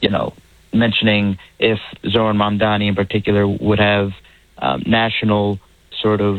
mentioning if Zohran Mamdani in particular would have national sort of,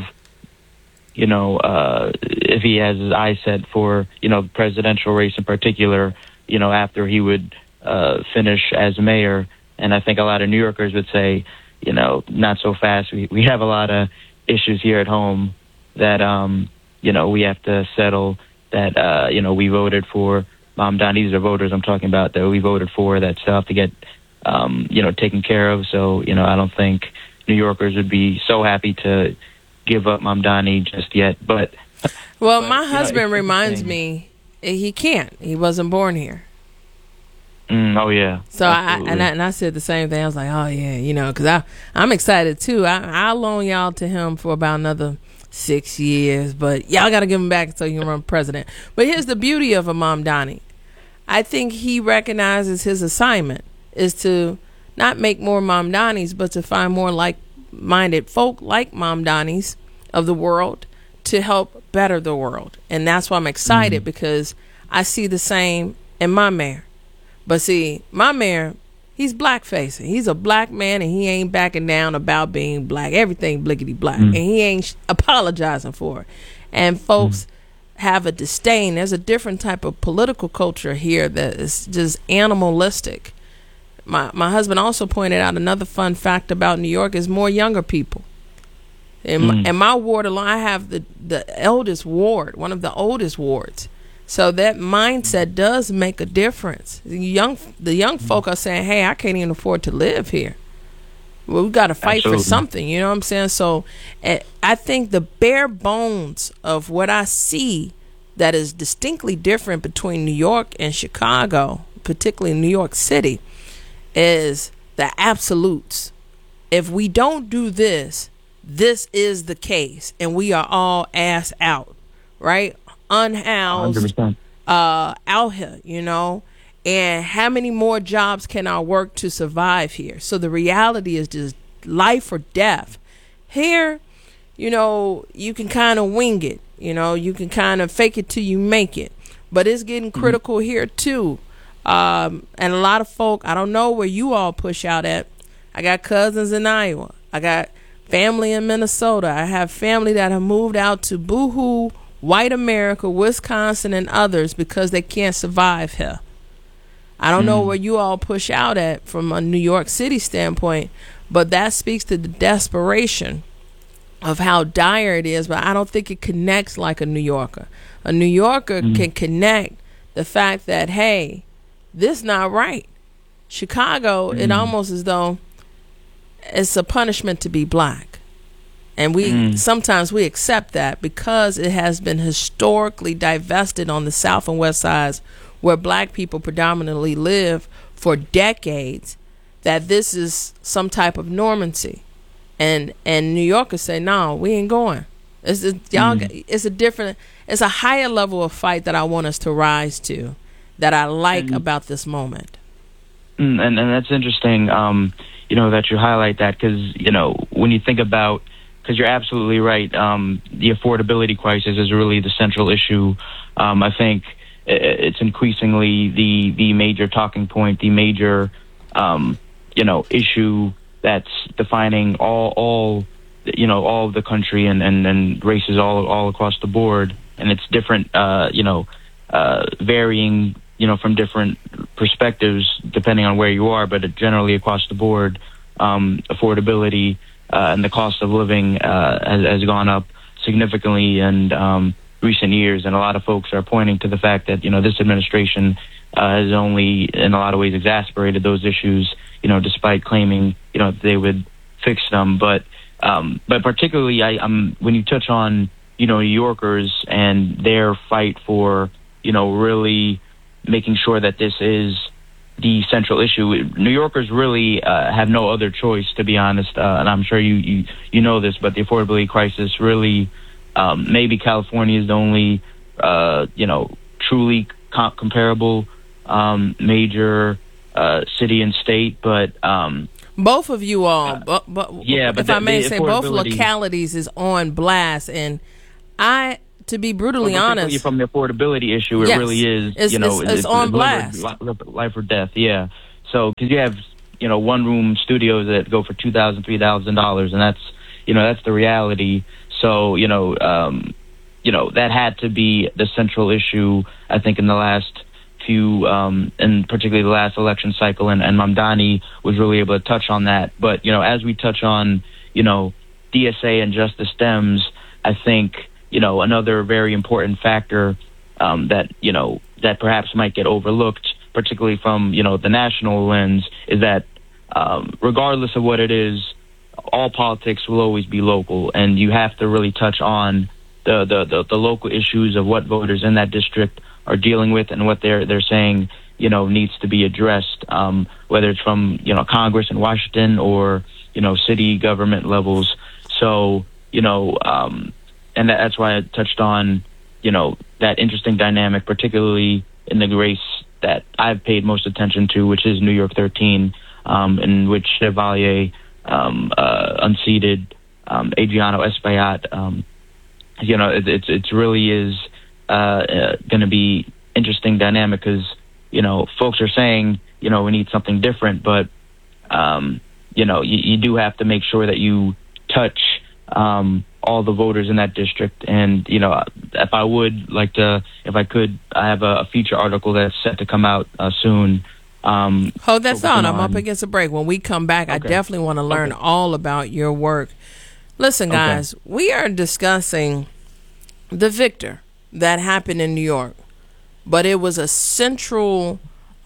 if he has his eyes set for, presidential race in particular, after he would finish as mayor. And I think a lot of New Yorkers would say, not so fast. We have a lot of issues here at home that, we have to settle, that, we voted for Mamdani. These are voters I'm talking about that we voted for that still have to get, taken care of. So, I don't think New Yorkers would be so happy to give up Mamdani just yet. But my husband reminds me he can't. He wasn't born here. Oh yeah. So I said the same thing. I was like, oh yeah, because I'm excited too. I'll loan y'all to him for about another 6 years, but y'all got to give him back so he can run president. But here's the beauty of a Mamdani. I think he recognizes his assignment is to not make more Mamdanis, but to find more like-minded folk like Mamdanis of the world to help better the world. And that's why I'm excited because I see the same in my mayor. But see, my mayor, he's black-facing. He's a black man, and he ain't backing down about being black. Everything blickety-black. And he ain't apologizing for it. And folks have a disdain. There's a different type of political culture here that is just animalistic. My husband also pointed out another fun fact about New York is more younger people. In my ward alone, I have the eldest ward, one of the oldest wards. So that mindset does make a difference. The young folk are saying, hey, I can't even afford to live here. Well, we got to fight for something, you know what I'm saying? So I think the bare bones of what I see that is distinctly different between New York and Chicago, particularly New York City, is the absolutes. If we don't do this, this is the case, and we are all ass out, right? Unhoused, out here, and how many more jobs can I work to survive here? So the reality is just life or death. Here, you can kind of wing it, you can kind of fake it till you make it, but it's getting critical here too. And a lot of folk, I don't know where you all push out at. I got cousins in Iowa. I got family in Minnesota. I have family that have moved out to boohoo white America, Wisconsin, and others because they can't survive here. I don't know where you all push out at from a New York City standpoint, but that speaks to the desperation of how dire it is, but I don't think it connects like a New Yorker. A New Yorker can connect the fact that, hey, this not right. Chicago, it almost as though it's a punishment to be black. And sometimes we accept that because it has been historically divested on the south and west sides where black people predominantly live for decades, that this is some type of normancy. And New Yorkers say, no, we ain't going. It's a higher level of fight that I want us to rise to, that I like about this moment. And that's interesting, that you highlight that because, when you think about, because you're absolutely right, the affordability crisis is really the central issue. I think it's increasingly the major talking point, the major, issue that's defining all of the country and races all across the board. And it's different, varying, from different perspectives depending on where you are, but generally across the board, affordability and the cost of living has gone up significantly in recent years. And a lot of folks are pointing to the fact that, this administration has only in a lot of ways exacerbated those issues, despite claiming, they would fix them. But particularly when you touch on, New Yorkers and their fight for, really making sure that this is the central issue. New Yorkers really have no other choice, to be honest, and I'm sure you know this, but the affordability crisis really, maybe California is the only, truly comparable major city and state, but both of you all, but if I may say, both localities is on blast, and to be brutally honest, from the affordability issue, it really is. It's on blast. Life or death. Yeah. So, because you have, one-room studios that go for $2,000, $3,000, and that's the reality. So, that had to be the central issue, I think, in the last few, and particularly the last election cycle, and Mamdani was really able to touch on that. But, as we touch on, DSA and Justice Dems, I think, another very important factor that perhaps might get overlooked, particularly from, the national lens, is that regardless of what it is, all politics will always be local, and you have to really touch on the local issues of what voters in that district are dealing with and what they're saying, needs to be addressed, whether it's from, Congress in Washington or, city government levels. So, and that's why I touched on, that interesting dynamic, particularly in the race that I've paid most attention to, which is New York 13, in which Chevalier unseated Adriano Espaillat. It really is going to be interesting dynamic because, folks are saying, we need something different, but, you do have to make sure that you touch all the voters in that district. And, if I could, I have a feature article that's set to come out soon. Hold that thought. I'm up against a break. When we come back, okay. I definitely want to learn all about your work. Listen, guys, we are discussing the victor that happened in New York, but it was a central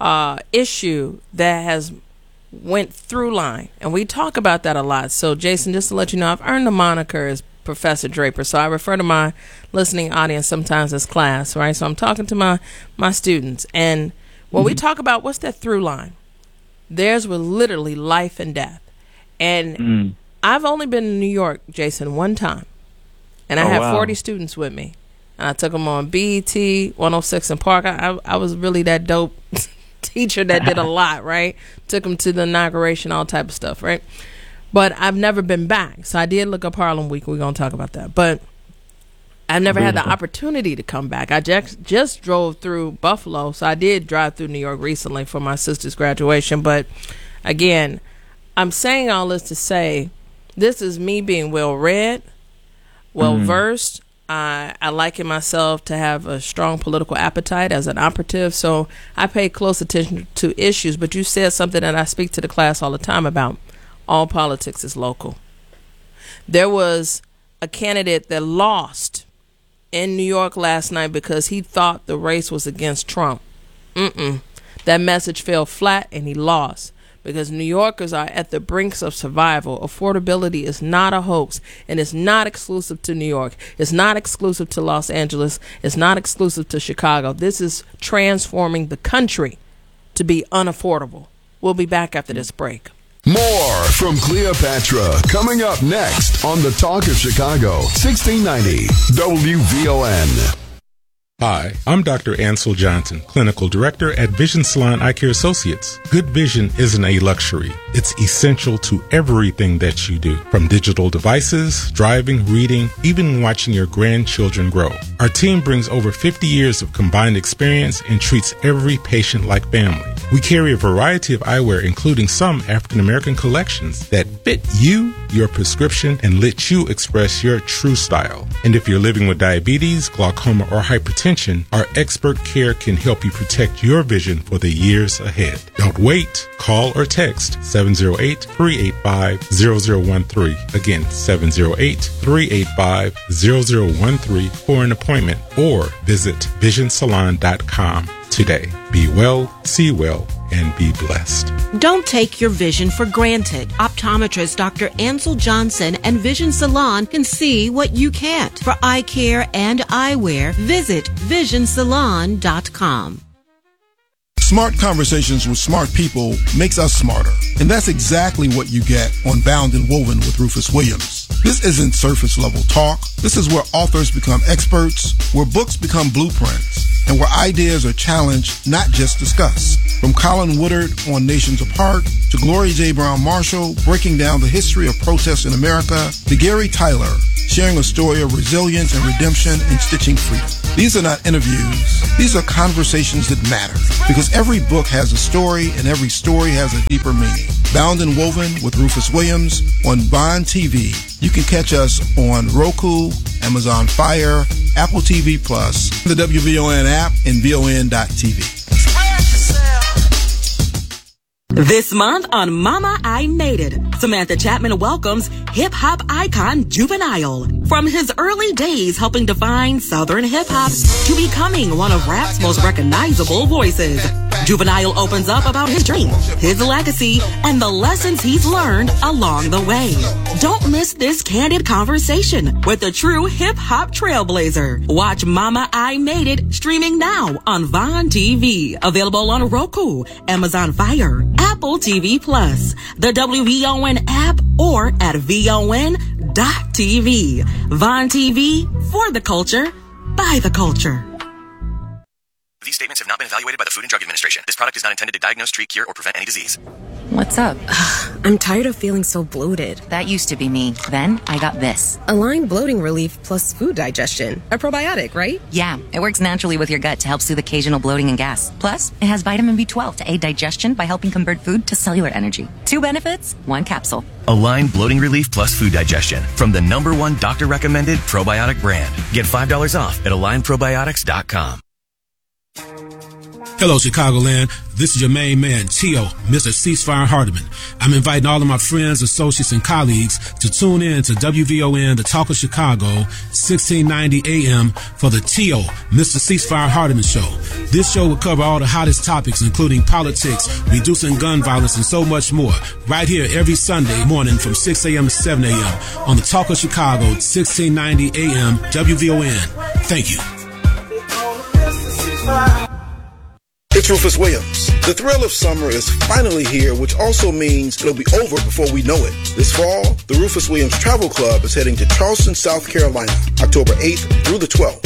issue that has went through line, and we talk about that a lot. So, Jason, just to let you know, I've earned the moniker as Professor Draper, so I refer to my listening audience sometimes as class, right? So I'm talking to my students, and when we talk about what's that through line, theirs was literally life and death. And I've only been in New York, Jason, one time, and I had 40 students with me, and I took them on BET 106 in Park. I was really that dope teacher that did a lot, right? Took them to the inauguration, all type of stuff, right? But I've never been back. So I did look up Harlem Week. We're going to talk about that. But I've never had the opportunity to come back. I just drove through Buffalo. So I did drive through New York recently for my sister's graduation. But again, I'm saying all this to say this is me being well-read, well-versed. I liken myself to have a strong political appetite as an operative. So I pay close attention to issues. But you said something that I speak to the class all the time about. All politics is local. There was a candidate that lost in New York last night because he thought the race was against Trump. That message fell flat and he lost because New Yorkers are at the brinks of survival. Affordability is not a hoax, and it's not exclusive to New York. It's not exclusive to Los Angeles. It's not exclusive to Chicago. This is transforming the country to be unaffordable. We'll be back after this break. More from Cleopatra coming up next on the Talk of Chicago, 1690 WVON. Hi, I'm Dr. Ansel Johnson, Clinical Director at Vision Salon Eye Care Associates. Good vision isn't a luxury. It's essential to everything that you do, from digital devices, driving, reading, even watching your grandchildren grow. Our team brings over 50 years of combined experience and treats every patient like family. We carry a variety of eyewear, including some African American collections that fit you, your prescription, and let you express your true style. And if you're living with diabetes, glaucoma, or hypertension, our expert care can help you protect your vision for the years ahead. Don't wait. Call or text 708-385-0013. Again, 708-385-0013 for an appointment, or visit visionsalon.com today. Be well, see well, and be blessed. Don't take your vision for granted. Optometrist Dr. Ansel Johnson and Vision Salon can see what you can't. For eye care and eyewear, visit visionsalon.com. Smart conversations with smart people makes us smarter. And that's exactly what you get on Bound and Woven with Rufus Williams. This isn't surface level talk. This is where authors become experts, where books become blueprints, and where ideas are challenged, not just discussed. From Colin Woodard on Nations Apart, to Gloria J. Brown Marshall breaking down the history of protests in America, to Gary Tyler sharing a story of resilience and redemption and stitching freedom. These are not interviews. These are conversations that matter, because every book has a story and every story has a deeper meaning. Bound and Woven with Rufus Williams on Vine TV. You can catch us on Roku, Amazon Fire, Apple TV Plus, the WVON app, and VON.TV. This month on Mama, I Made It, Samantha Chapman welcomes hip-hop icon Juvenile. From his early days helping define Southern hip-hop to becoming one of rap's most recognizable voices, Juvenile opens up about his dream, his legacy, and the lessons he's learned along the way. Don't miss this candid conversation with a true hip-hop trailblazer. Watch Mama, I Made It streaming now on Vine TV. Available on Roku, Amazon Fire, Apple TV Plus, the WVON app, or at VON.TV. Vine TV, for the culture, by the culture. These statements have not been evaluated by the Food and Drug Administration. This product is not intended to diagnose, treat, cure, or prevent any disease. What's up? I'm tired of feeling so bloated. That used to be me. Then I got this. Align Bloating Relief plus food digestion. A probiotic, right? Yeah, it works naturally with your gut to help soothe occasional bloating and gas. Plus, it has vitamin B12 to aid digestion by helping convert food to cellular energy. 2 benefits, 1 capsule. Align Bloating Relief plus food digestion from the #1 doctor-recommended probiotic brand. Get $5 off at alignprobiotics.com. Hello, Chicagoland. This is your main man, Tio, Mr. Ceasefire Hardiman. I'm inviting all of my friends, associates, and colleagues to tune in to WVON, the Talk of Chicago, 1690 AM for the Tio, Mr. Ceasefire Hardiman Show. This show will cover all the hottest topics, including politics, reducing gun violence, and so much more, right here every Sunday morning from 6 a.m. to 7 a.m. on the Talk of Chicago, 1690 AM, WVON. Thank you. It's Rufus Williams. The thrill of summer is finally here, which also means it'll be over before we know it. This fall, the Rufus Williams Travel Club is heading to Charleston, South Carolina, October 8th through the 12th.